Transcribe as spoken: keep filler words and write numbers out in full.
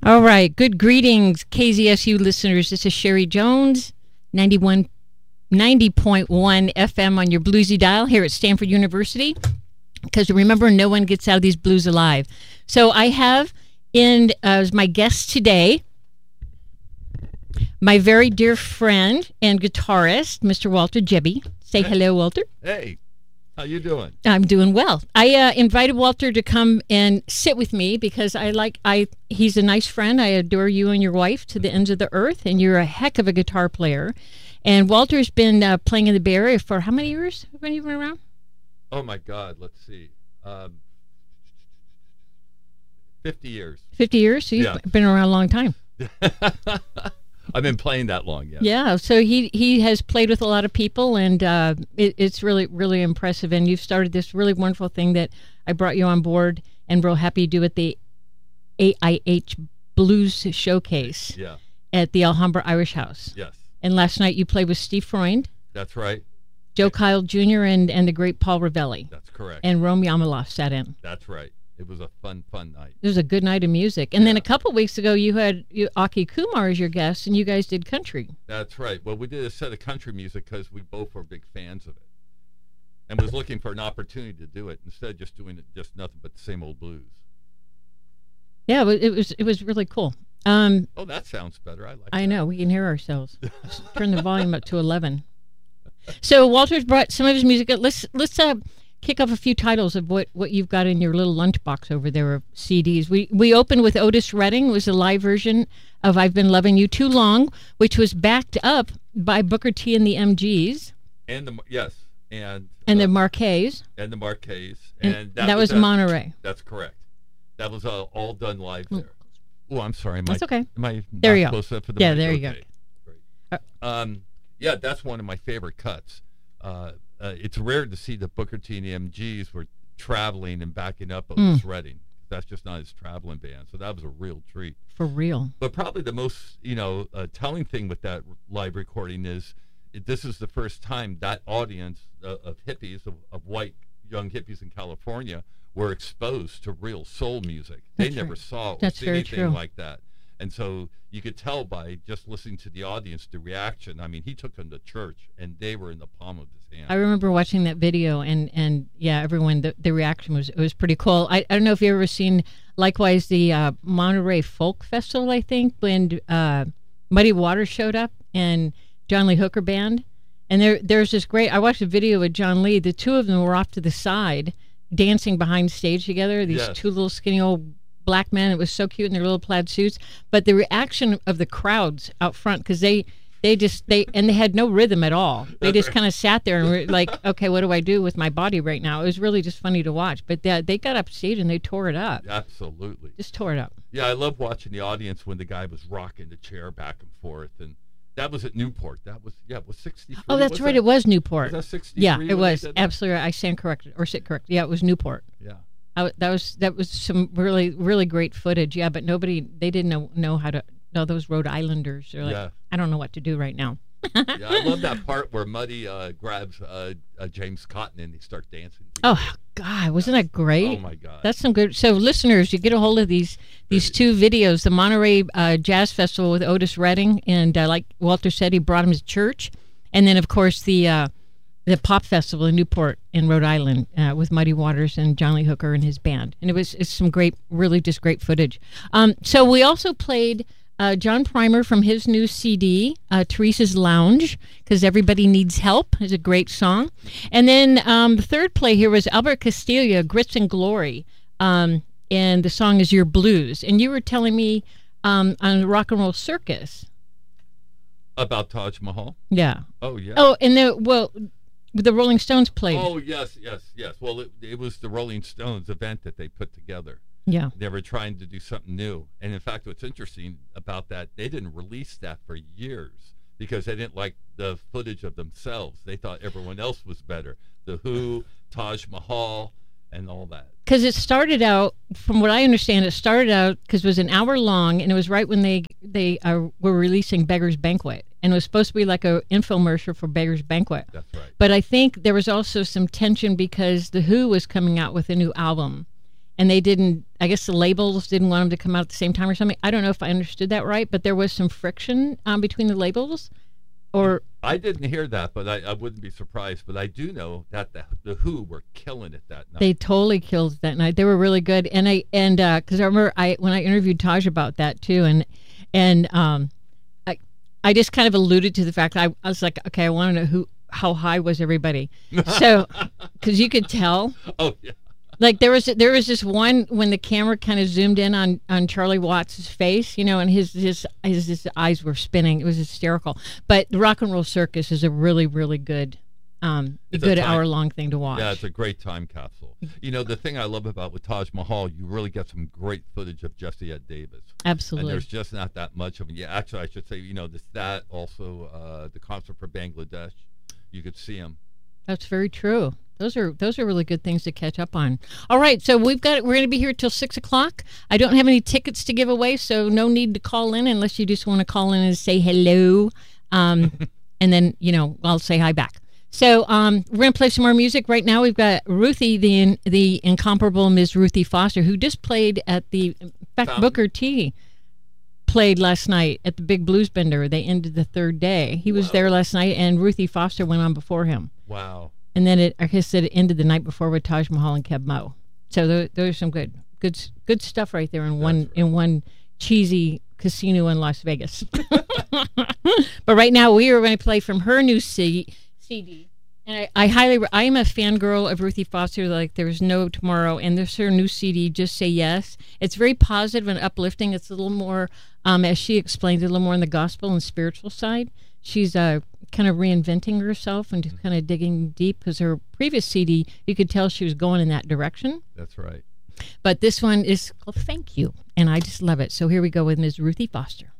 All right. Good greetings, K Z S U listeners. This is Sherry Jones, ninety-one, ninety point one F M on your bluesy dial here at Stanford University. Because remember, no one gets out of these blues alive. So I have in uh, as my guest today my very dear friend and guitarist, Mister Walter Gebbia. Say hey. Hello, Walter. Hey. How you doing? I'm doing well. I uh, invited Walter to come and sit with me because I like I. He's a nice friend. I adore you and your wife to the ends of the earth, and you're a heck of a guitar player. And Walter's been uh, playing in the Bay Area for how many years? Have you been around? Oh my God! Let's see, um, fifty years. Fifty years. So you've yeah. been around a long time. I've been playing that long, yeah. Yeah, so he, he has played with a lot of people, and uh, it, it's really, really impressive. And you've started this really wonderful thing that I brought you on board, and real happy to do at the A I H Blues Showcase yeah. at the Alhambra Irish House. Yes. And last night you played with Steve Freund. That's right. Joe Kyle Junior and, and the great Paul Ravelli. That's correct. And Rome Yamaloff sat in. That's right. It was a fun, fun night. It was a good night of music. And yeah. then a couple of weeks ago, you had you, Aki Kumar as your guest, and you guys did country. That's right. Well, we did a set of country music because we both were big fans of it, and was looking for an opportunity to do it instead of just doing it just nothing but the same old blues. Yeah, it was it was really cool. Um, oh, that sounds better. I like. I that. know we can hear ourselves. Just turn the volume up to eleven. So Walter's brought some of his music. Let's let's uh, kick off a few titles of what, what you've got in your little lunchbox over there of C Ds. We we opened with Otis Redding. It was a live version of "I've Been Loving You Too Long," which was backed up by Booker T and the M Gs. And the yes, and and uh, the Marquets. And the Marquets. And, and that, that was, was Monterey. That's correct. That was uh, all done live there. Oh, I'm sorry. Am that's I, okay. Am I there you go. Close up for the yeah, mic? there okay. you go. Great. Um, yeah, that's one of my favorite cuts. Uh, uh, it's rare to see the Booker T and the M Gs were traveling and backing up Otis mm. Redding. That's just not his traveling band. So that was a real treat. For real. But probably the most, you know, uh, telling thing with that live recording is it, this is the first time that audience uh, of hippies, of, of white young hippies in California, were exposed to real soul music. That's they never right. saw or That's see very anything true. like that. And so you could tell by just listening to the audience, the reaction. I mean, he took them to church, and they were in the palm of his hand. I remember watching that video, and, and yeah, everyone, the, the reaction was it was pretty cool. I, I don't know if you've ever seen, likewise, the uh, Monterey Folk Festival, I think, when uh, Muddy Waters showed up, and John Lee Hooker Band. And there there's this great, I watched a video with John Lee. The two of them were off to the side, dancing behind stage together, these yes. two little skinny old black men. It was so cute in their little plaid suits. But the reaction of the crowds out front, because they they just they and they had no rhythm at all. They just kind of sat there and were like, okay, what do I do with my body right now? It was really just funny to watch. But they, they got up stage and they tore it up. Absolutely, just tore it up. Yeah, I love watching the audience when the guy was rocking the chair back and forth. And that was at Newport. That was yeah, it was sixty-three. Oh, that's was right. That? It was Newport. Was that sixty-three? Yeah, it was absolutely right. I stand corrected or sit corrected. Yeah, it was Newport. Yeah. I, that was that was some really really great footage. Yeah, but nobody they didn't know know how to. No, those Rhode Islanders. They're like, yeah. I don't know what to do right now. Yeah, I love that part where Muddy uh, grabs uh, uh, James Cotton and they start dancing together. Oh God, wasn't that great? Oh my God, that's some good. So listeners, you get a hold of these these two videos: the Monterey uh, Jazz Festival with Otis Redding, and uh, like Walter said, he brought him to church, and then of course the uh, the Pop Festival in Newport in Rhode Island uh, with Muddy Waters and John Lee Hooker and his band, and it was it's some great, really just great footage. Um, so we also played. Uh, John Primer from his new C D, uh, Teresa's Lounge, because Everybody Needs Help is a great song. And then um, the third play here was Albert Castiglia, Grits and Glory, um, and the song is Your Blues. And you were telling me um, on Rock and Roll Circus. About Taj Mahal? Yeah. Oh, yeah. Oh, and the, well, the Rolling Stones played. Oh, yes, yes, yes. Well, it, it was the Rolling Stones event that they put together. Yeah. They were trying to do something new. And in fact, what's interesting about that, they didn't release that for years because they didn't like the footage of themselves. They thought everyone else was better. The Who, Taj Mahal, and all that. Because it started out, from what I understand, it started out because it was an hour long, and it was right when they, they uh, were releasing Beggar's Banquet. And it was supposed to be like an infomercial for Beggar's Banquet. That's right. But I think there was also some tension because The Who was coming out with a new album. And they didn't, I guess the labels didn't want them to come out at the same time or something. I don't know if I understood that right, but there was some friction um, between the labels. Or I didn't hear that, but I, I wouldn't be surprised. But I do know that the, the Who were killing it that night. They totally killed that night. They were really good, and I and because uh, I remember I when I interviewed Taj about that too, and and um, I I just kind of alluded to the fact that I, I was like, okay, I want to know who how high was everybody, so because you could tell. Oh yeah. Like there was there was this one when the camera kind of zoomed in on, on Charlie Watts' face, you know, and his, his his his eyes were spinning. It was hysterical. But the Rock and Roll Circus is a really really good um It's good a time- hour long thing to watch. Yeah, it's a great time capsule. You know, the thing I love about with Taj Mahal, you really get some great footage of Jesse Ed Davis. Absolutely. And there's just not that much of it. Yeah, actually, I should say, you know, this that also uh, the concert for Bangladesh, you could see him. That's very true. Those are those are really good things to catch up on. All right, so we've got we're going to be here till six o'clock. I don't have any tickets to give away, so no need to call in unless you just want to call in and say hello, um, and then you know I'll say hi back. So um, we're going to play some more music right now. We've got Ruthie, the the incomparable Miss Ruthie Foster, who just played at the in fact Fountain. Booker T. played last night at the Big Blues Bender. They ended the third day. He was Whoa. there last night, and Ruthie Foster went on before him. Wow. And then it, like I said, it ended the night before with Taj Mahal and Keb Mo. So there, there's some good, good, good stuff right there in one right. in one cheesy casino in Las Vegas. But right now we are going to play from her new C- CD. And I, I highly, I am a fangirl of Ruthie Foster. Like there's no tomorrow, and there's her new C D. Just Say Yes. It's very positive and uplifting. It's a little more, um, as she explained, a little more on the gospel and spiritual side. She's uh, kind of reinventing herself and just kind of digging deep because her previous C D, you could tell she was going in that direction. That's right. But this one is called Thank You, and I just love it. So here we go with Miz Ruthie Foster.